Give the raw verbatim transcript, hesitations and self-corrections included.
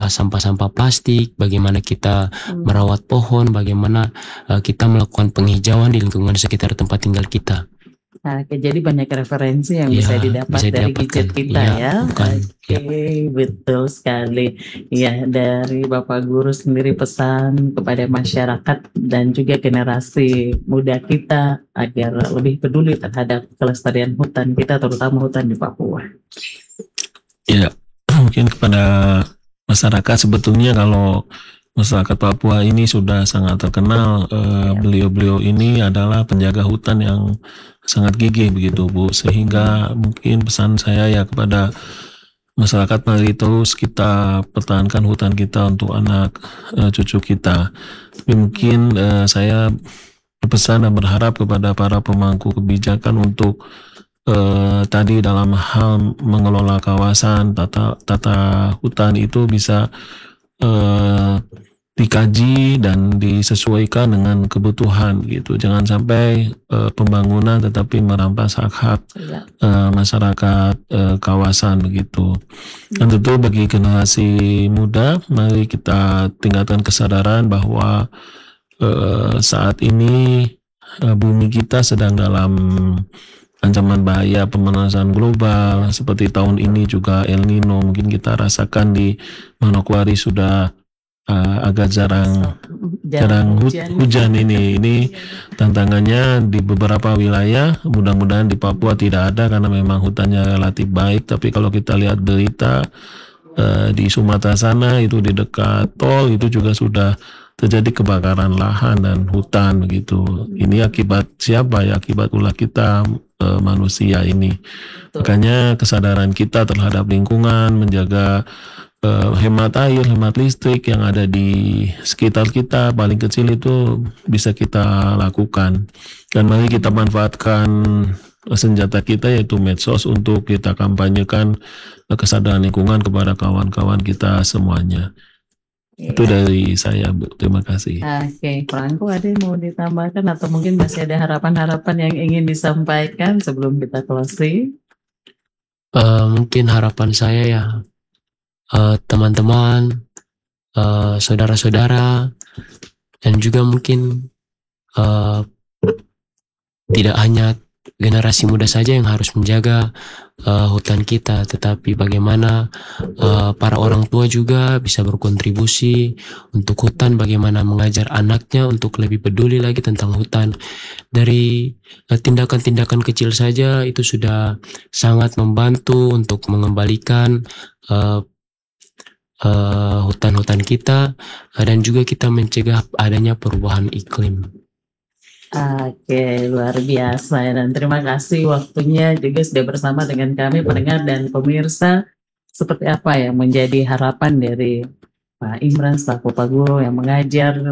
uh, sampah-sampah plastik, bagaimana kita Hmm. merawat pohon, bagaimana uh, kita melakukan penghijauan di lingkungan sekitar tempat tinggal kita. Nah, oke, jadi banyak referensi yang bisa Ya, didapat bisa dari didapatkan. gadget kita Iya, ya. bukan. Oke, Ya. betul sekali. Ya, dari Bapak Guru sendiri pesan kepada masyarakat dan juga generasi muda kita agar lebih peduli terhadap kelestarian hutan kita, terutama hutan di Papua. Ya, mungkin kepada masyarakat, sebetulnya kalau masyarakat Papua ini sudah sangat terkenal, eh, Ya. beliau-beliau ini adalah penjaga hutan yang sangat gigih begitu Bu, sehingga mungkin pesan saya ya kepada masyarakat, mari terus kita pertahankan hutan kita untuk anak eh, cucu kita. Tapi mungkin eh, saya berpesan dan berharap kepada para pemangku kebijakan untuk eh, tadi dalam hal mengelola kawasan tata tata hutan itu bisa eh, dikaji dan disesuaikan dengan kebutuhan gitu. Jangan sampai uh, pembangunan tetapi merampas hak-hak Ya. uh, masyarakat uh, kawasan begitu. Dan tentu bagi generasi muda, mari kita tingkatkan kesadaran bahwa uh, saat ini uh, bumi kita sedang dalam ancaman bahaya pemanasan global. Seperti tahun ini juga El Nino, mungkin kita rasakan di Manokwari sudah Uh, agak jarang jarang hu- hujan. hujan ini ini tantangannya di beberapa wilayah. Mudah-mudahan di Papua tidak ada karena memang hutannya relatif baik, tapi kalau kita lihat berita uh, di Sumatera sana itu di dekat tol itu juga sudah terjadi kebakaran lahan dan hutan begitu. Ini akibat siapa ya? Akibat ulah kita uh, manusia ini. Betul. Makanya kesadaran kita terhadap lingkungan, menjaga Uh, hemat air, hemat listrik yang ada di sekitar kita paling kecil itu bisa kita lakukan. Dan mari kita manfaatkan senjata kita yaitu medsos untuk kita kampanyekan uh, kesadaran lingkungan kepada kawan-kawan kita semuanya. Ya. Itu dari saya Bu, terima kasih. Oke, Franco ada yang mau ditambahkan atau mungkin masih ada harapan-harapan yang ingin disampaikan sebelum kita closing? Uh, mungkin harapan saya ya, Uh, teman-teman, uh, saudara-saudara, dan juga mungkin uh, tidak hanya generasi muda saja yang harus menjaga uh, hutan kita, tetapi bagaimana uh, para orang tua juga bisa berkontribusi untuk hutan, bagaimana mengajar anaknya untuk lebih peduli lagi tentang hutan. Dari uh, tindakan-tindakan kecil saja itu sudah sangat membantu untuk mengembalikan uh, Uh, hutan-hutan kita, uh, dan juga kita mencegah adanya perubahan iklim. Oke, luar biasa dan terima kasih waktunya juga sudah bersama dengan kami pendengar dan pemirsa. Seperti apa yang menjadi harapan dari Pak Imran selaku Pak Guru yang mengajar